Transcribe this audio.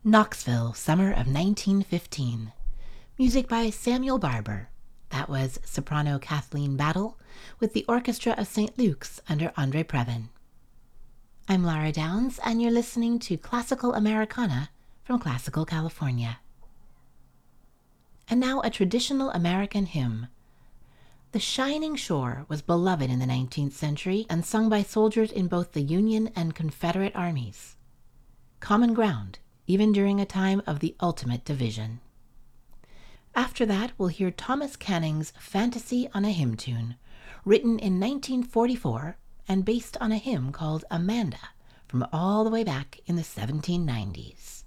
Knoxville, summer of 1915. Music by Samuel Barber. That was soprano Kathleen Battle with the Orchestra of St. Luke's under Andre Previn. I'm Lara Downs, and you're listening to Classical Americana from Classical California. And now a traditional American hymn. The Shining Shore was beloved in the 19th century and sung by soldiers in both the Union and Confederate armies. Common ground, even during a time of the ultimate division. After that, we'll hear Thomas Canning's Fantasy on a Hymn Tune, written in 1944 and based on a hymn called Amanda from all the way back in the 1790s.